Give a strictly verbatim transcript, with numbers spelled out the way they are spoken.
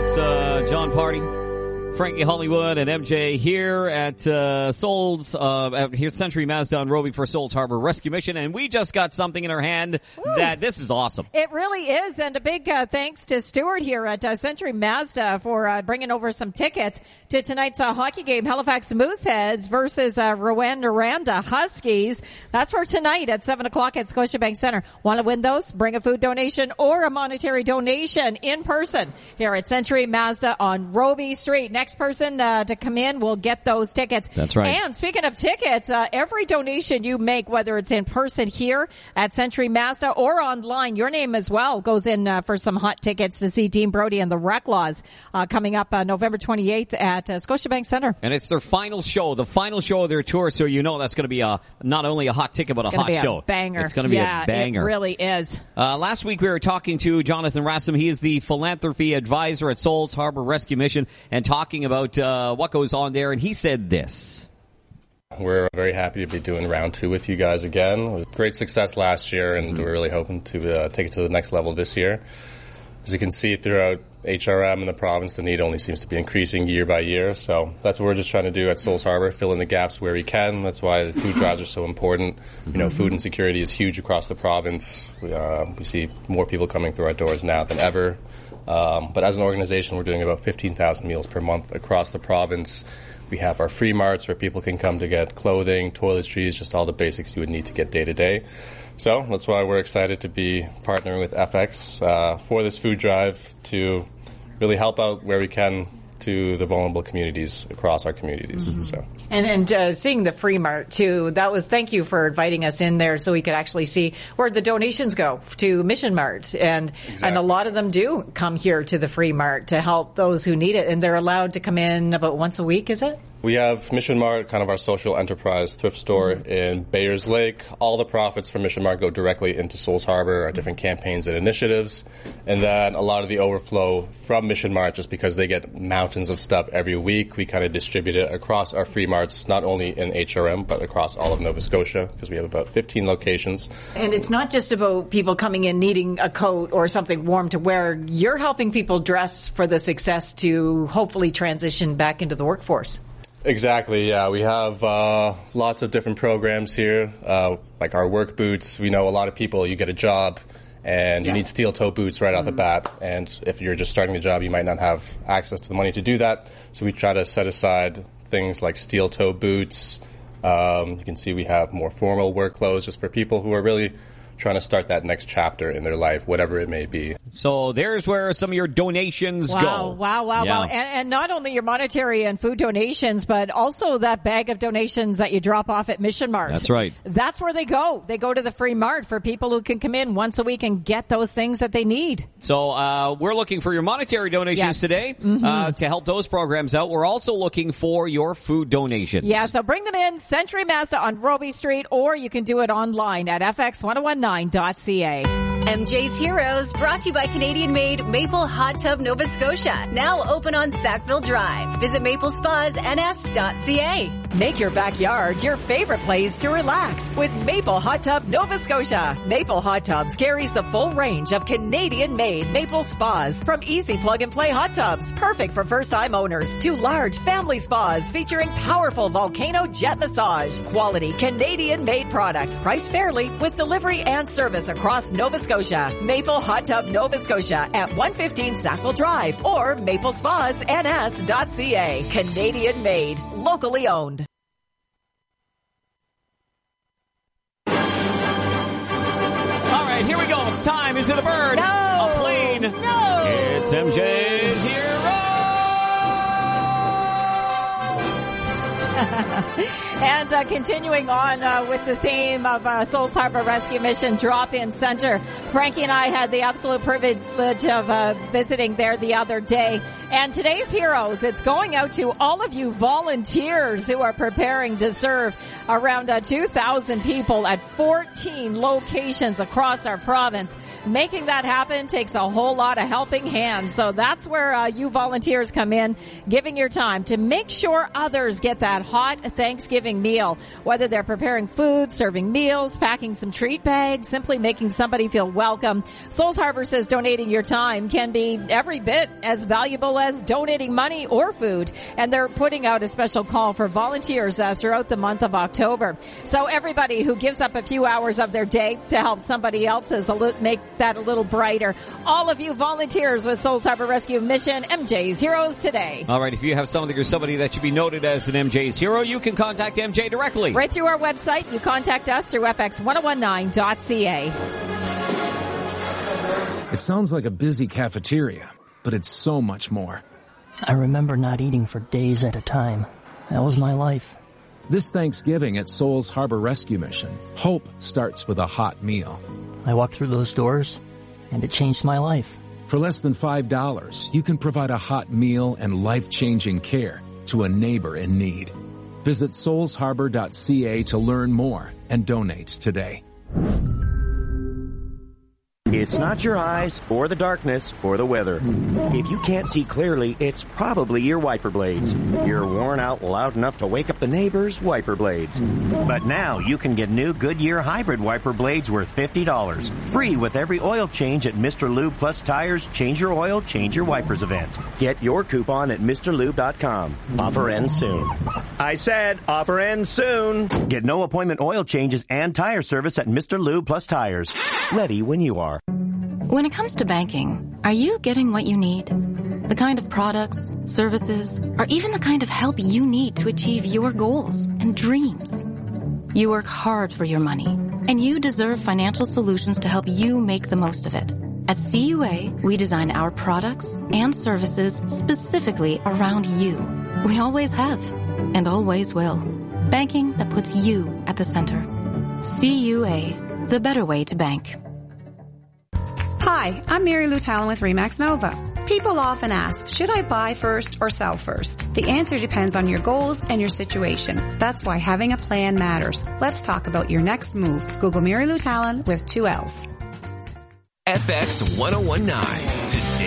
It's uh, John Party, Frankie Hollywood, and M J here at uh, Souls, uh, at here Century Mazda on Roby for Souls Harbor Rescue Mission, and we just got something in our hand Ooh. that this is awesome. It really is, and a big uh, thanks to Stuart here at uh, Century Mazda for uh, bringing over some tickets to tonight's uh, hockey game, Halifax Mooseheads versus uh, Rwanda Huskies. That's for tonight at seven o'clock at Scotiabank Center. Want to win those? Bring a food donation or a monetary donation in person here at Century Mazda on Roby Street. Next person uh, to come in will get those tickets. That's right. And speaking of tickets, uh, every donation you make, whether it's in person here at Century Mazda or online, your name as well goes in uh, for some hot tickets to see Dean Brody and the Reclaws uh, coming up uh, November twenty-eighth at uh, Scotiabank Center. And it's their final show, the final show of their tour, so you know that's going to be a not only a hot ticket, but a hot be a show. Banger. It's going to be yeah, a banger. It really is. Uh, last week we were talking to Jonathan Rassam. He is the philanthropy advisor at Souls Harbor Rescue Mission, and talking about uh, what goes on there, and he said this. We're very happy to be doing round two with you guys again. With great success last year, and mm-hmm. we're really hoping to uh, take it to the next level this year. As you can see throughout H R M in the province, the need only seems to be increasing year by year. So that's what we're just trying to do at Souls Harbor, fill in the gaps where we can. That's why the food drives are so important. You know, food insecurity is huge across the province. We, uh, we see more people coming through our doors now than ever. Um, but as an organization, we're doing about fifteen thousand meals per month across the province. We have our free marts where people can come to get clothing, toiletries, just all the basics you would need to get day to day. So that's why we're excited to be partnering with F X uh, for this food drive to really help out where we can to the vulnerable communities across our communities. Mm-hmm. So. And, and uh, seeing the Free Mart, too, that was, thank you for inviting us in there so we could actually see where the donations go to Mission Mart. And, exactly. and a lot of them do come here to the Free Mart to help those who need it. And they're allowed to come in about once a week, is it? We have Mission Mart, kind of our social enterprise thrift store mm-hmm. in Bayers Lake. All the profits from Mission Mart go directly into Souls Harbor, our different campaigns and initiatives. And then a lot of the overflow from Mission Mart, just because they get mountains of stuff every week, we kind of distribute it across our free marts, not only in H R M, but across all of Nova Scotia, because we have about fifteen locations. And it's not just about people coming in needing a coat or something warm to wear. You're helping people dress for the success to hopefully transition back into the workforce. Exactly, yeah. We have uh, lots of different programs here, uh, like our work boots. We know a lot of people, you get a job and you yeah. need steel-toe boots right mm-hmm. off the bat. And if you're just starting the job, you might not have access to the money to do that. So we try to set aside things like steel-toe boots. Um, you can see we have more formal work clothes just for people who are really trying to start that next chapter in their life, whatever it may be. So there's where some of your donations wow, go. Wow, wow, yeah. wow. And, and not only your monetary and food donations, but also that bag of donations that you drop off at Mission Mart. That's right. That's where they go. They go to the Free Mart for people who can come in once a week and get those things that they need. So uh we're looking for your monetary donations yes. today mm-hmm. uh to help those programs out. We're also looking for your food donations. Yeah, so bring them in, Century Mazda on Roby Street, or you can do it online at f x ten nineteen dot c a. M J's Heroes, brought to you by Canadian-made Maple Hot Tub Nova Scotia. Now open on Sackville Drive. Visit maple spas n s dot c a. Make your backyard your favorite place to relax with Maple Hot Tub Nova Scotia. Maple Hot Tubs carries the full range of Canadian-made maple spas, from easy plug-and-play hot tubs, perfect for first-time owners, to large family spas featuring powerful volcano jet massage. Quality Canadian-made products, priced fairly with delivery and service across Nova Scotia. Maple Hot Tub Nova Scotia at one fifteen Sackville Drive or maple spas n s dot c a. Canadian made, locally owned. All right, here we go. It's time. Is it a bird? No. A plane? No. It's M J's Hero. And uh, continuing on uh, with the theme of uh, Souls Harbor Rescue Mission Drop-In Center, Frankie and I had the absolute privilege of uh, visiting there the other day. And today's heroes, it's going out to all of you volunteers who are preparing to serve around uh, two thousand people at fourteen locations across our province. making that happen takes a whole lot of helping hands. So that's where uh, you volunteers come in, giving your time to make sure others get that hot Thanksgiving meal, whether they're preparing food, serving meals, packing some treat bags, simply making somebody feel welcome. Souls Harbor says donating your time can be every bit as valuable as donating money or food. And they're putting out a special call for volunteers uh, throughout the month of October. So everybody who gives up a few hours of their day to help somebody else's a li- make that a little brighter. All of you volunteers with Souls Harbor Rescue Mission, M J's Heroes today. All right, if you have something or somebody that should be noted as an M J's hero, you can contact M J directly. Right through our website. You contact us through f x ten nineteen dot c a. It sounds like a busy cafeteria, but it's so much more. I remember not eating for days at a time. That was my life. This Thanksgiving at Souls Harbor Rescue Mission, hope starts with a hot meal. I walked through those doors, and it changed my life. For less than five dollars, you can provide a hot meal and life-changing care to a neighbor in need. Visit souls harbor dot c a to learn more and donate today. It's not your eyes, or the darkness, or the weather. If you can't see clearly, it's probably your wiper blades. You're worn out loud enough to wake up the neighbors' wiper blades. But now you can get new Goodyear hybrid wiper blades worth fifty dollars. Free with every oil change at Mister Lube Plus Tires Change Your Oil, Change Your Wipers event. Get your coupon at Mr Lube dot com. Offer ends soon. I said offer ends soon. Get no appointment oil changes and tire service at Mister Lube Plus Tires. Ready when you are. When it comes to banking, are you getting what you need? The kind of products, services, or even the kind of help you need to achieve your goals and dreams? You work hard for your money, and you deserve financial solutions to help you make the most of it. At C U A, we design our products and services specifically around you. We always have, and always will. Banking that puts you at the center. C U A, the better way to bank. Hi, I'm Mary Lou Talon with Remax Nova. People often ask, should I buy first or sell first? The answer depends on your goals and your situation. That's why having a plan matters. Let's talk about your next move. Google Mary Lou Talon with two L's. F X ten nineteen, today.